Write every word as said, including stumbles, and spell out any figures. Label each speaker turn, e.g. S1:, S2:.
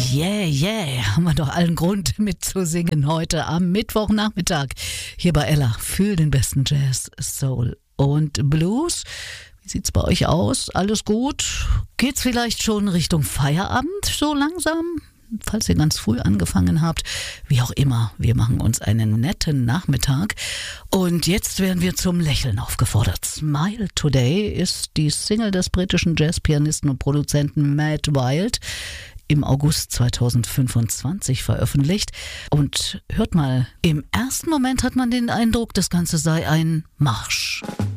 S1: yeah, yeah, haben wir doch allen Grund mitzusingen heute am Mittwochnachmittag hier bei Ella. Für den besten Jazz, Soul und Blues. Wie sieht's bei euch aus? Alles gut? Geht's vielleicht schon Richtung Feierabend so langsam? Falls ihr ganz früh angefangen habt, wie auch immer, wir machen uns einen netten Nachmittag. Und jetzt werden wir zum Lächeln aufgefordert. Smile Today ist die Single des britischen Jazzpianisten und Produzenten Matt Wild, im August zweitausendfünfundzwanzig veröffentlicht. Und hört mal, im ersten Moment hat man den Eindruck, das Ganze sei ein Marsch.